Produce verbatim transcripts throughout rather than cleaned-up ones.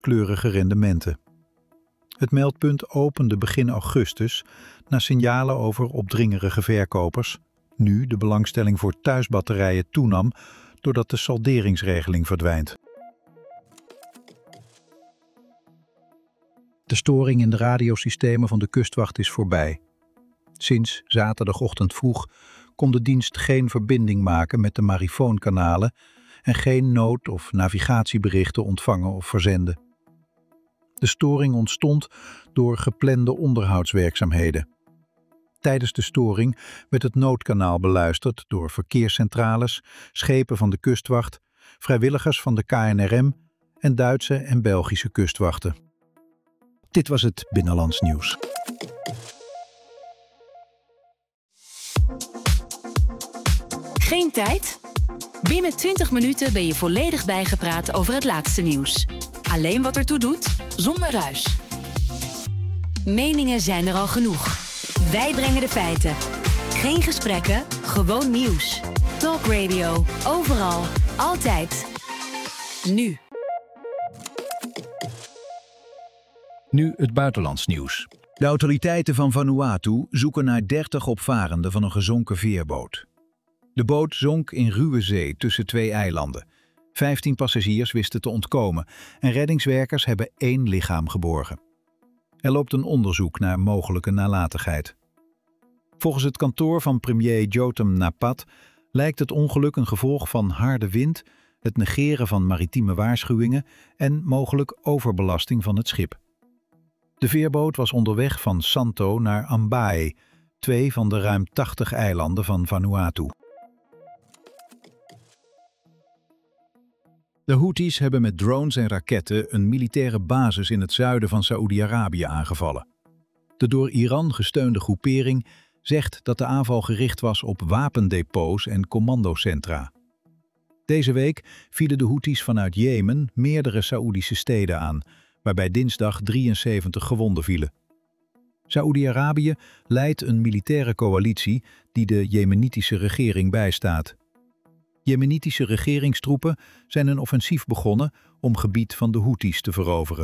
rooskleurige rendementen. Het meldpunt opende begin augustus na signalen over opdringerige verkopers. Nu de belangstelling voor thuisbatterijen toenam doordat de salderingsregeling verdwijnt. De storing in de radiosystemen van de kustwacht is voorbij. Sinds zaterdagochtend vroeg kon de dienst geen verbinding maken met de marifoonkanalen en geen nood- of navigatieberichten ontvangen of verzenden. De storing ontstond door geplande onderhoudswerkzaamheden. Tijdens de storing werd het noodkanaal beluisterd door verkeerscentrales, schepen van de kustwacht, vrijwilligers van de K N R M en Duitse en Belgische kustwachten. Dit was het Binnenlands Nieuws. Geen tijd? Binnen twintig minuten ben je volledig bijgepraat over het laatste nieuws. Alleen wat ertoe doet, zonder ruis. Meningen zijn er al genoeg. Wij brengen de feiten. Geen gesprekken, gewoon nieuws. Talk Radio, overal, altijd. Nu. Nu het buitenlands nieuws. De autoriteiten van Vanuatu zoeken naar dertig opvarenden van een gezonken veerboot. De boot zonk in ruwe zee tussen twee eilanden. Vijftien passagiers wisten te ontkomen en reddingswerkers hebben één lichaam geborgen. Er loopt een onderzoek naar mogelijke nalatigheid. Volgens het kantoor van premier Jotam Napat lijkt het ongeluk een gevolg van harde wind, het negeren van maritieme waarschuwingen en mogelijk overbelasting van het schip. De veerboot was onderweg van Santo naar Ambae, twee van de ruim tachtig eilanden van Vanuatu. De Houthis hebben met drones en raketten een militaire basis in het zuiden van Saoedi-Arabië aangevallen. De door Iran gesteunde groepering zegt dat de aanval gericht was op wapendepots en commandocentra. Deze week vielen de Houthis vanuit Jemen meerdere Saoedische steden aan, waarbij dinsdag drieënzeventig gewonden vielen. Saoedi-Arabië leidt een militaire coalitie die de jemenitische regering bijstaat. Jemenitische regeringstroepen zijn een offensief begonnen om gebied van de Houthis te veroveren.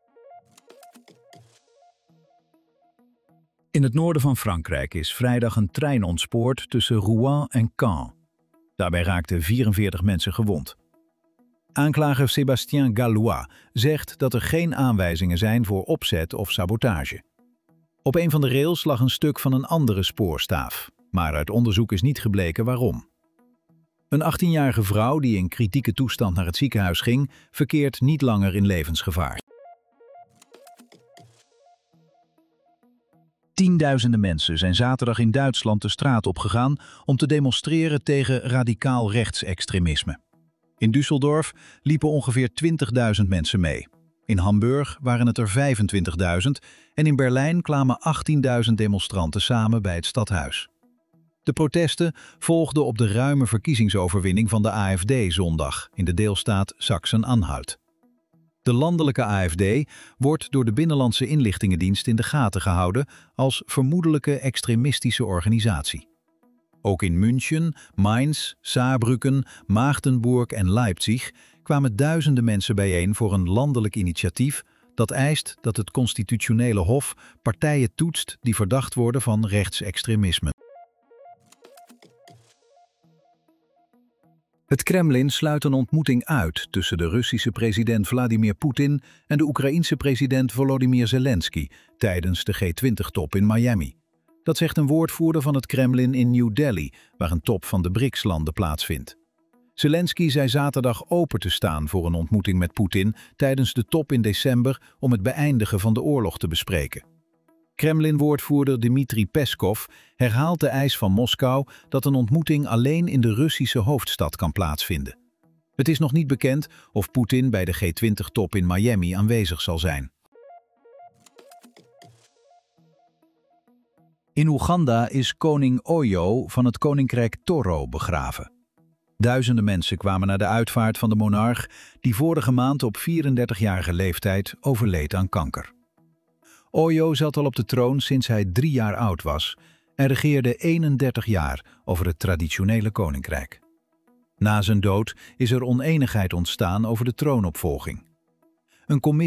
In het noorden van Frankrijk is vrijdag een trein ontspoord tussen Rouen en Caen. Daarbij raakten vierenveertig mensen gewond. Aanklager Sébastien Gallois zegt dat er geen aanwijzingen zijn voor opzet of sabotage. Op een van de rails lag een stuk van een andere spoorstaaf, maar uit onderzoek is niet gebleken waarom. Een achttienjarige vrouw die in kritieke toestand naar het ziekenhuis ging, verkeert niet langer in levensgevaar. Tienduizenden mensen zijn zaterdag in Duitsland de straat opgegaan om te demonstreren tegen radicaal rechtsextremisme. In Düsseldorf liepen ongeveer twintigduizend mensen mee. In Hamburg waren het er vijfentwintigduizend en in Berlijn kwamen achttienduizend demonstranten samen bij het stadhuis. De protesten volgden op de ruime verkiezingsoverwinning van de A F D zondag in de deelstaat Sachsen-Anhalt. De landelijke A F D wordt door de Binnenlandse Inlichtingendienst in de gaten gehouden als vermoedelijke extremistische organisatie. Ook in München, Mainz, Saarbrücken, Maagdenburg en Leipzig kwamen duizenden mensen bijeen voor een landelijk initiatief dat eist dat het constitutionele hof partijen toetst die verdacht worden van rechtsextremisme. Het Kremlin sluit een ontmoeting uit tussen de Russische president Vladimir Poetin en de Oekraïense president Volodymyr Zelensky tijdens de G twintig top in Miami. Dat zegt een woordvoerder van het Kremlin in New Delhi, waar een top van de B R I C S-landen plaatsvindt. Zelensky zei zaterdag open te staan voor een ontmoeting met Poetin tijdens de top in december om het beëindigen van de oorlog te bespreken. Kremlin-woordvoerder Dmitri Peskov herhaalt de eis van Moskou dat een ontmoeting alleen in de Russische hoofdstad kan plaatsvinden. Het is nog niet bekend of Poetin bij de G twintig top in Miami aanwezig zal zijn. In Oeganda is koning Oyo van het koninkrijk Toro begraven. Duizenden mensen kwamen naar de uitvaart van de monarch die vorige maand op vierendertigjarige leeftijd overleed aan kanker. Oyo zat al op de troon sinds hij drie jaar oud was en regeerde eenendertig jaar over het traditionele koninkrijk. Na zijn dood is er onenigheid ontstaan over de troonopvolging. Een commissie